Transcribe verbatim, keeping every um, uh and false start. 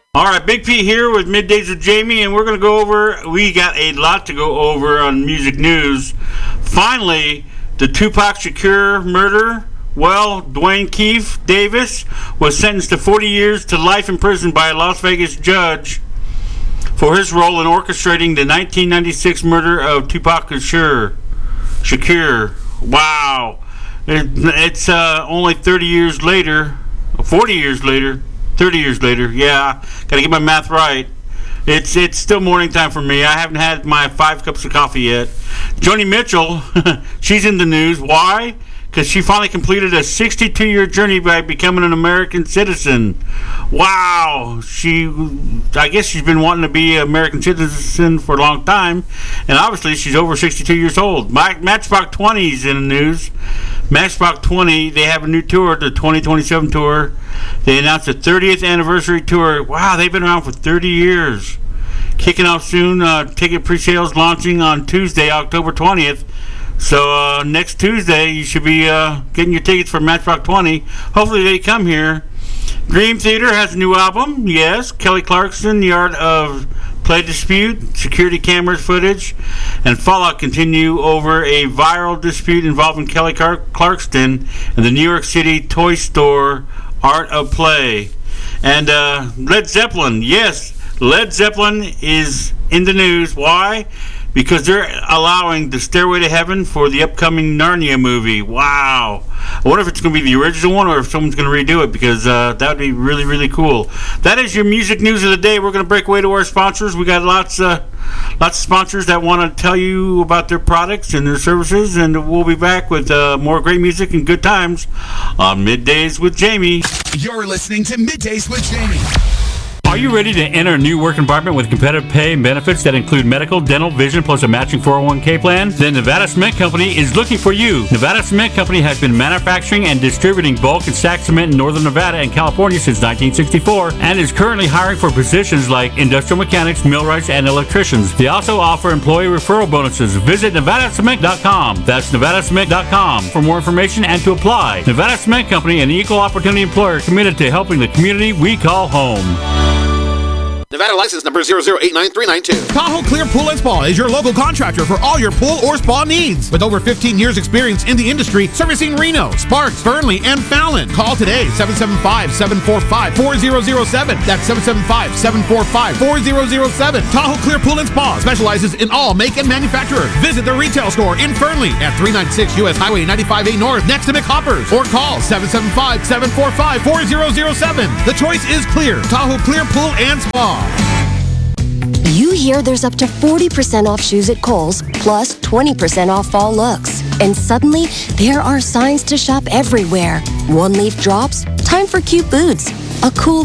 All right, Big P here with Middays with Jamie, and we're going to go over, we got a lot to go over on music news. Finally, the Tupac Shakur murder, well, Dwayne Keefe Davis was sentenced to forty years to life in prison by a Las Vegas judge for his role in orchestrating the nineteen ninety-six murder of Tupac Shakur. Shakur. Wow. It, it's uh, only thirty years later, forty years later, thirty years later, yeah, gotta get my math right. It's it's still morning time for me. I haven't had my five cups of coffee yet. Joni Mitchell, she's in the news. Why? Because she finally completed a sixty-two year journey by becoming an American citizen. Wow. She, I guess she's been wanting to be an American citizen for a long time, and obviously she's over sixty-two years old. Matchbox twenty is in the news. Matchbox twenty, they have a new tour, the twenty twenty-seven tour. They announced a thirtieth anniversary tour. Wow, they've been around for thirty years. Kicking off soon. Uh, ticket pre-sales launching on Tuesday, October twentieth. So uh, next Tuesday, you should be uh, getting your tickets for Matchbox twenty. Hopefully they come here. Dream Theater has a new album. Yes, Kelly Clarkson, The Art of Play Dispute, security cameras footage, and fallout continue over a viral dispute involving Kelly Clarkson and the New York City toy store Art of Play. And uh, Led Zeppelin, yes, Led Zeppelin is in the news. Why? Because they're allowing the Stairway to Heaven for the upcoming Narnia movie. Wow. I wonder if it's going to be the original one or if someone's going to redo it, because uh, that would be really, really cool. That is your music news of the day. We're going to break away to our sponsors. We got lots, uh, lots of sponsors that want to tell you about their products and their services, and we'll be back with uh, more great music and good times on Middays with Jamie. You're listening to Middays with Jamie. Are you ready to enter a new work environment with competitive pay and benefits that include medical, dental, vision, plus a matching four oh one k plan? Then Nevada Cement Company is looking for you. Nevada Cement Company has been manufacturing and distributing bulk and stack cement in northern Nevada and California since nineteen sixty-four and is currently hiring for positions like industrial mechanics, millwrights, and electricians. They also offer employee referral bonuses. Visit nevada cement dot com. That's nevada cement dot com for more information and to apply. Nevada Cement Company, an equal opportunity employer committed to helping the community we call home. Nevada license number zero zero eight nine three nine two. Tahoe Clear Pool and Spa is your local contractor for all your pool or spa needs. With over fifteen years experience in the industry, servicing Reno, Sparks, Fernley, and Fallon. Call today, seven seven five, seven four five, four zero zero seven. That's seven seven five, seven four five, four zero zero seven. Tahoe Clear Pool and Spa specializes in all make and manufacturers. Visit the retail store in Fernley at three ninety-six U S Highway ninety-five A North next to McHoppers. Or call seven seven five, seven four five, four zero zero seven. The choice is clear. Tahoe Clear Pool and Spa. You hear there's up to forty percent off shoes at Kohl's, plus twenty percent off fall looks. And suddenly, there are signs to shop everywhere. One leaf drops, time for cute boots. A cool